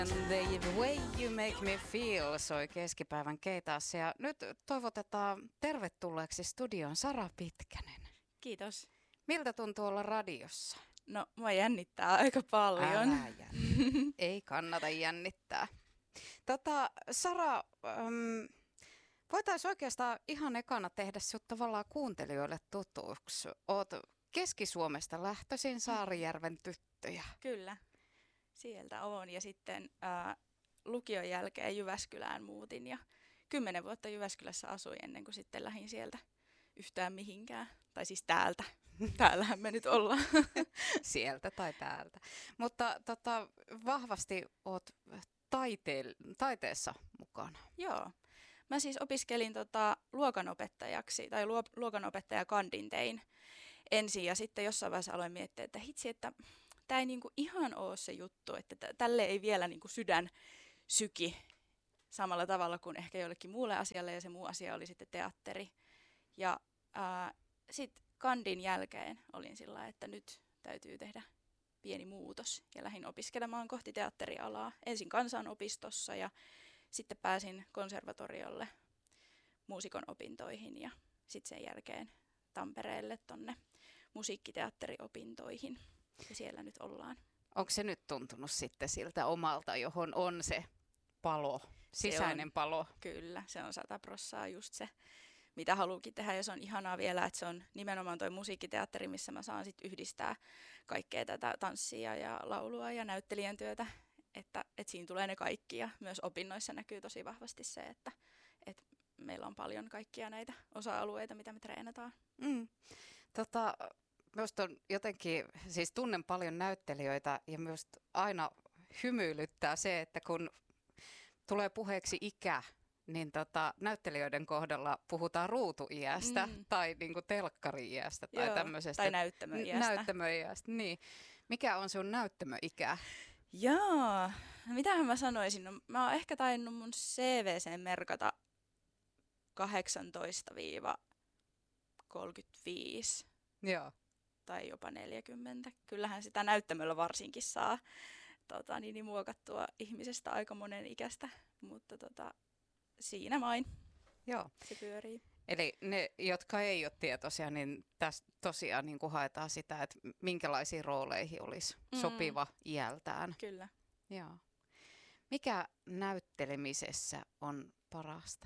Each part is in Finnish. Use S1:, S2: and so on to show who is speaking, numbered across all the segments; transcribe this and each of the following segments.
S1: The Way You Make Me Feel soi keskipäivän keitaassa ja nyt toivotetaan tervetulleeksi studioon Sara Pitkänen.
S2: Kiitos.
S1: Miltä tuntuu olla radiossa?
S2: No, mua jännittää aika paljon.
S1: Älä Ei kannata jännittää. Sara, voitaisiin oikeastaan ihan ekana tehdä sinut tavallaan kuuntelijoille tutuksi. Oot Keski-Suomesta lähtöisin, Saarijärven tyttöjä.
S2: Kyllä, sieltä on. Ja sitten lukion jälkeen Jyväskylään muutin ja 10 vuotta Jyväskylässä asuin ennen kuin sitten lähdin sieltä yhtään mihinkään. Tai siis täältä. Täällähän me nyt ollaan.
S1: Sieltä tai täältä. Mutta vahvasti oot taiteessa mukana.
S2: Joo. Mä siis opiskelin luokanopettajaksi tai luokanopettajakandin tein ensin ja sitten jossain vaiheessa aloin miettiä, että hitsi, että tämä ei niinku ihan ole se juttu, että tälle ei vielä niinku sydän syki samalla tavalla kuin ehkä jollekin muulle asialle ja se muu asia oli sitten teatteri. Ja sitten kandin jälkeen olin sillä lailla, että nyt täytyy tehdä pieni muutos ja lähdin opiskelemaan kohti teatterialaa. Ensin kansanopistossa ja sitten pääsin konservatoriolle muusikon opintoihin ja sitten sen jälkeen Tampereelle tonne musiikkiteatteriopintoihin. Ja siellä nyt ollaan.
S1: Onko se nyt tuntunut sitten siltä omalta, johon on se palo, sisäinen palo?
S2: Kyllä, se on 100% just se, mitä haluukin tehdä. Ja se on ihanaa vielä, että se on nimenomaan toi musiikkiteatteri, missä mä saan sit yhdistää kaikkea tätä tanssia ja laulua ja näyttelijän työtä. Että siinä tulee ne kaikki ja myös opinnoissa näkyy tosi vahvasti se, että meillä on paljon kaikkia näitä osa-alueita, mitä me treenataan.
S1: Myös on jotenkin, siis tunnen paljon näyttelijöitä ja myös aina hymyilyttää se, että kun tulee puheeksi ikä, niin näyttelijöiden kohdalla puhutaan ruutuiästä tai niinku telkkari-iästä tai tämmöisestä.
S2: Tai näyttämöiästä.
S1: Näyttämöiästä, niin. Mikä on sun näyttämöikä?
S2: Jaa, mitähän mä sanoisin? No, mä oon ehkä tainnut mun CV:seen merkata 18-35.
S1: Joo.
S2: Tai jopa 40. Kyllähän sitä näyttämöllä varsinkin saa muokattua ihmisestä aika monen ikäistä, mutta siinä vain.
S1: Joo.
S2: Se pyörii.
S1: Eli ne, jotka ei ole tietoisia, niin tässä tosiaan niin kuin haetaan sitä, että minkälaisiin rooleihin olisi sopiva iältään.
S2: Kyllä.
S1: Joo. Mikä näyttelemisessä on parasta?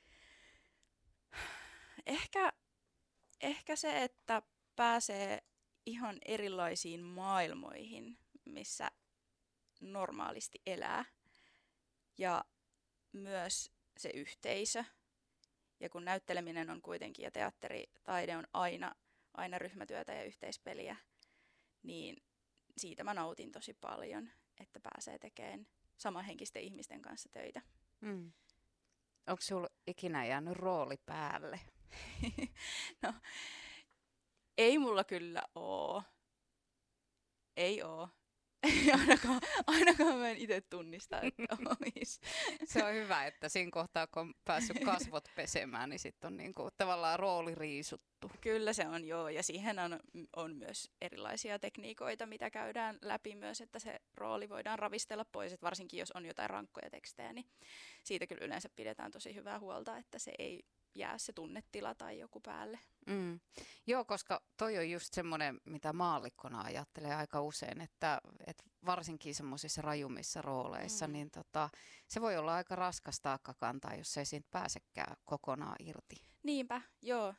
S2: Ehkä se, että pääsee ihan erilaisiin maailmoihin, missä normaalisti elää. Ja myös se yhteisö. Ja kun näytteleminen on kuitenkin ja teatteritaide on aina ryhmätyötä ja yhteispeliä, niin siitä mä nautin tosi paljon, että pääsee tekemään samanhenkisten ihmisten kanssa töitä.
S1: Onko sulla ikinä jäänyt rooli päälle?
S2: No, ei mulla kyllä oo. Ei oo. Ainakaan mä en itse tunnista, että olis.
S1: Se on hyvä, että siinä kohtaa, kun on päässyt kasvot pesemään, niin sitten on niinku tavallaan rooli riisuttu.
S2: Kyllä se on, joo. Ja siihen on myös erilaisia tekniikoita, mitä käydään läpi myös, että se rooli voidaan ravistella pois. Et varsinkin jos on jotain rankkoja tekstejä, niin siitä kyllä yleensä pidetään tosi hyvää huolta, että se ei jää se tunnetila tai joku päälle.
S1: Joo, koska toi on just semmoinen, mitä maallikkona ajattelee aika usein, että varsinkin semmoisissa rajummissa rooleissa, niin se voi olla aika raskas taakka kantaa, jos ei siitä pääsekään kokonaan irti.
S2: Niinpä, joo.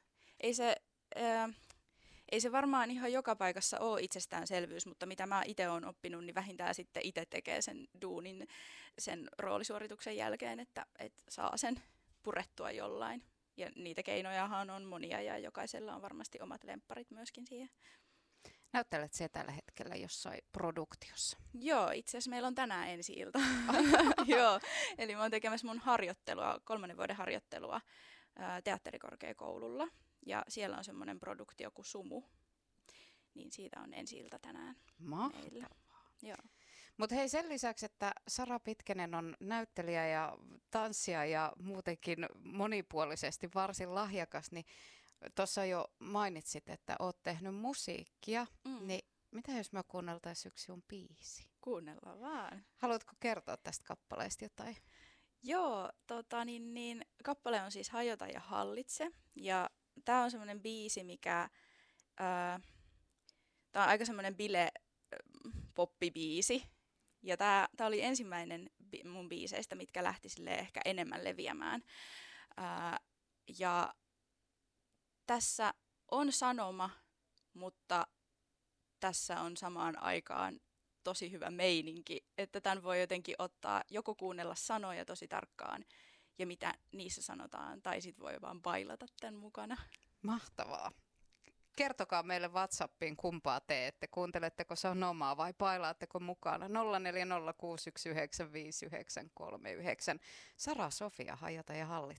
S2: Ei se varmaan ihan joka paikassa ole itsestäänselvyys, mutta mitä mä itse olen oppinut, niin vähintään sitten itse tekee sen duunin sen roolisuorituksen jälkeen, että saa sen purettua jollain. Ja niitä keinojahan on monia ja jokaisella on varmasti omat lempparit myöskin siihen.
S1: Näyttelet se tällä hetkellä jossain produktiossa?
S2: Joo, itse asiassa meillä on tänään ensi-ilta. Joo, eli mä oon tekemässä mun 3 vuoden harjoittelua teatterikorkeakoululla. Ja siellä on semmoinen produktio kuin Sumu. Niin siitä on ensi-ilta tänään.
S1: Mahtavaa.
S2: Joo.
S1: Mutta hei, sen lisäksi, että Sara Pitkänen on näyttelijä ja tanssija ja muutenkin monipuolisesti varsin lahjakas, niin tuossa jo mainitsit, että oot tehnyt musiikkia, niin mitä jos me kuunneltaisiin yksi sun biisi?
S2: Kuunnellaan vaan.
S1: Haluatko kertoa tästä kappaleesta jotain?
S2: Joo, kappale on siis Hajota ja hallitse. Ja tää on semmoinen biisi, mikä... tää on aika semmoinen bile-poppibiisi. Ja tää oli ensimmäinen mun biiseistä, mitkä lähti silleen ehkä enemmän leviämään. Ja tässä on sanoma, mutta tässä on samaan aikaan tosi hyvä meininki, että tämän voi jotenkin ottaa, joko kuunnella sanoja tosi tarkkaan ja mitä niissä sanotaan, tai sit voi vaan bailata tämän mukana.
S1: Mahtavaa. Kertokaa meille WhatsAppiin, kumpaa teette. Kuunteletteko sanomaa vai pailaatteko mukana? 0406195939. Sara Sofia, Hajota ja hallitse.